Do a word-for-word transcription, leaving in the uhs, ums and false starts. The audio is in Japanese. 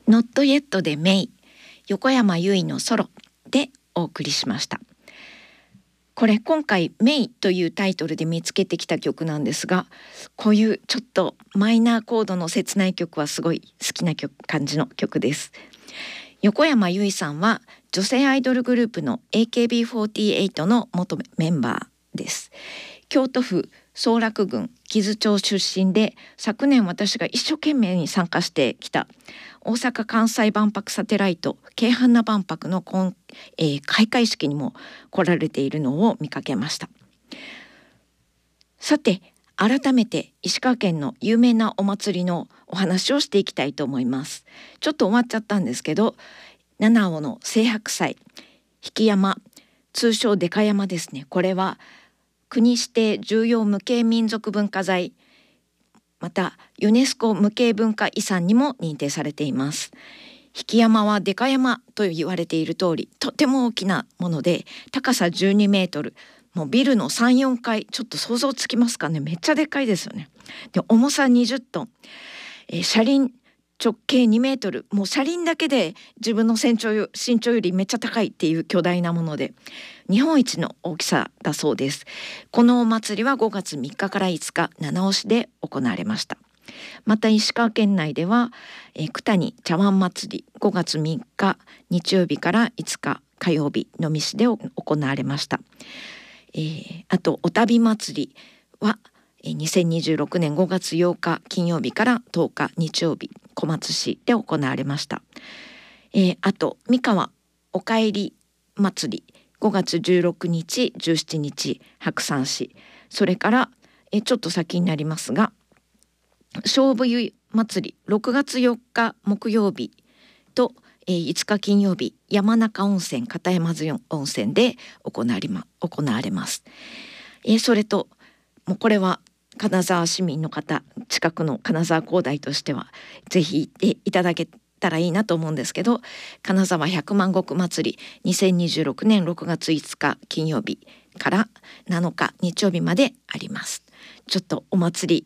ノットイエットでメイ、横山由依のソロでお送りしました。これ今回メイというタイトルで見つけてきた曲なんですが、こういうちょっとマイナーコードの切ない曲はすごい好きな曲感じの曲です。横山由依さんは女性アイドルグループの エーケービーフォーティーエイト の元メンバーです。京都府総楽郡木津町出身で、昨年私が一生懸命に参加してきた大阪・関西万博サテライト京阪奈万博のこん、えー、開会式にも来られているのを見かけました。さて、改めて石川県の有名なお祭りのお話をしていきたいと思います。ちょっと終わっちゃったんですけど、七尾の青白祭引山、通称でか山ですね。これは国指定重要無形民族文化財、またユネスコ無形文化遺産にも認定されています。引山はでか山と言われている通り、とても大きなもので、高さじゅうにメートル、もうビルの さん,よん 階、ちょっと想像つきますかね。めっちゃでかいですよね。で、重さにじゅっトン、えー、車輪直径にメートル、もう車輪だけで自分の身長よ身長よりめっちゃ高いっていう巨大なもので、日本一の大きさだそうです。このお祭りはごがつみっかからいつか七尾市で行われました。また石川県内では、えー、九谷茶碗祭りごがつみっか日曜日からいつか火曜日能美市で行われました。えー、あとお旅祭りはにせんにじゅうろくねんごがつようか金曜日からとおか日曜日小松市で行われました。えー、あと三河おかえり祭りごがつじゅうろくにちじゅうしちにち白山市、それから、えー、ちょっと先になりますが菖蒲湯祭りろくがつよっか木曜日と、えー、いつか金曜日山中温泉片山津温泉で行われま、行われます。えー、それともうこれは金沢市民の方、近くの金沢工大としてはぜひ行っていただけたらいいなと思うんですけど、金沢百万石祭りにせんにじゅうろくねんろくがついつか金曜日からなのか日曜日まであります。ちょっとお祭り